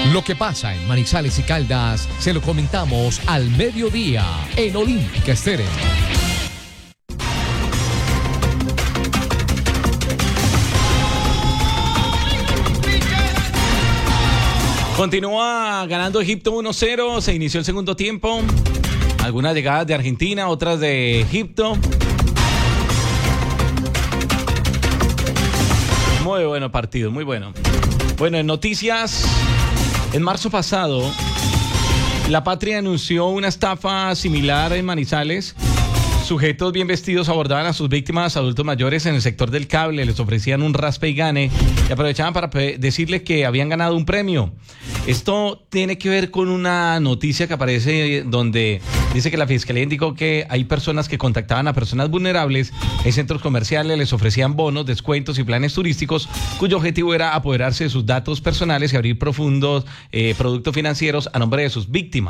Lo que pasa en Manizales y Caldas se lo comentamos al mediodía en Olímpica Estéreo. Continúa ganando Egipto 1-0, se inició el segundo tiempo. Algunas llegadas de Argentina, otras de Egipto. Muy bueno partido, muy bueno. Bueno, en noticias, en marzo pasado, La Patria anunció una estafa similar en Manizales. Sujetos bien vestidos abordaban a sus víctimas, adultos mayores, en el sector del cable, les ofrecían un raspe y gane y aprovechaban para decirle que habían ganado un premio. Esto tiene que ver con una noticia que aparece donde dice que la Fiscalía indicó que hay personas que contactaban a personas vulnerables en centros comerciales, les ofrecían bonos, descuentos y planes turísticos cuyo objetivo era apoderarse de sus datos personales y abrir profundos productos financieros a nombre de sus víctimas.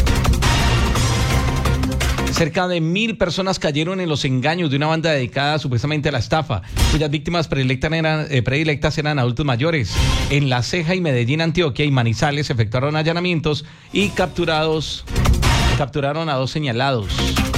Cerca de 1,000 personas cayeron en los engaños de una banda dedicada supuestamente a la estafa, cuyas víctimas predilectas eran adultos mayores. En La Ceja y Medellín, Antioquia y Manizales efectuaron allanamientos y capturaron a 2 señalados.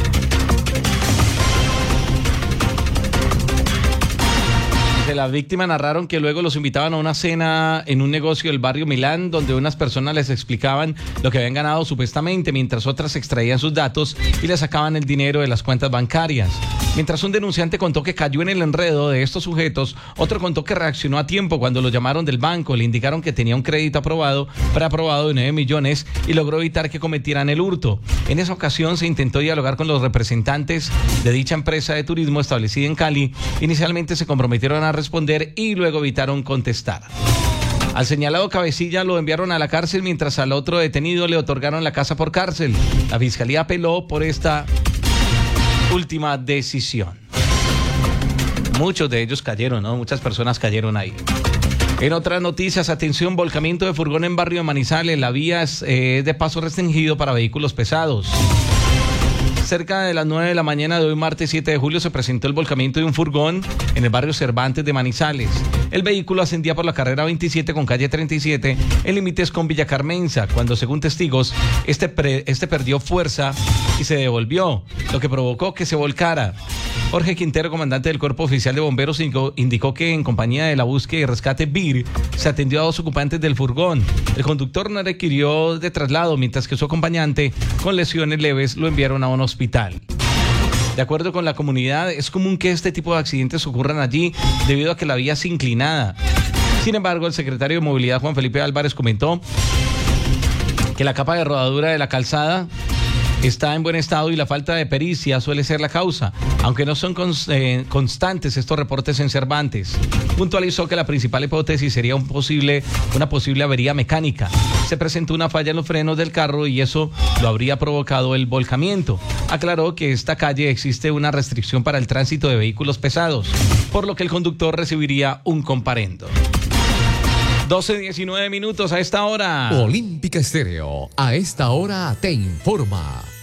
Las víctimas narraron que luego los invitaban a una cena en un negocio del barrio Milán, donde unas personas les explicaban lo que habían ganado supuestamente, mientras otras extraían sus datos y les sacaban el dinero de las cuentas bancarias. Mientras un denunciante contó que cayó en el enredo de estos sujetos, otro contó que reaccionó a tiempo cuando lo llamaron del banco, le indicaron que tenía un crédito preaprobado de 9 millones y logró evitar que cometieran el hurto. En esa ocasión se intentó dialogar con los representantes de dicha empresa de turismo establecida en Cali. Inicialmente se comprometieron a responder y luego evitaron contestar. Al señalado cabecilla lo enviaron a la cárcel, mientras al otro detenido le otorgaron la casa por cárcel. La Fiscalía apeló por esta última decisión. Muchos de ellos cayeron, ¿no? Muchas personas cayeron ahí. En otras noticias, atención, volcamiento de furgón en barrio Manizales. La vía es de paso restringido para vehículos pesados. Cerca de las 9 de la mañana de hoy, martes 7 de julio, se presentó el volcamiento de un furgón en el barrio Cervantes de Manizales. El vehículo ascendía por la carrera 27 con calle 37, en límites con Villa Carmenza, cuando, según testigos, este perdió fuerza y se devolvió, lo que provocó que se volcara. Jorge Quintero, comandante del Cuerpo Oficial de Bomberos, indicó que en compañía de la búsqueda y rescate BIR se atendió a 2 ocupantes del furgón. El conductor no requirió de traslado, mientras que su acompañante, con lesiones leves, lo enviaron a un hospital. De acuerdo con la comunidad, es común que este tipo de accidentes ocurran allí debido a que la vía es inclinada. Sin embargo, el secretario de Movilidad, Juan Felipe Álvarez, comentó que la capa de rodadura de la calzada está en buen estado y la falta de pericia suele ser la causa, aunque no son constantes estos reportes en Cervantes. Puntualizó que la principal hipótesis sería una posible avería mecánica. Se presentó una falla en los frenos del carro y eso lo habría provocado el volcamiento. Aclaró que esta calle existe una restricción para el tránsito de vehículos pesados, por lo que el conductor recibiría un comparendo. 12:19 a esta hora. Olímpica Estéreo, a esta hora te informa.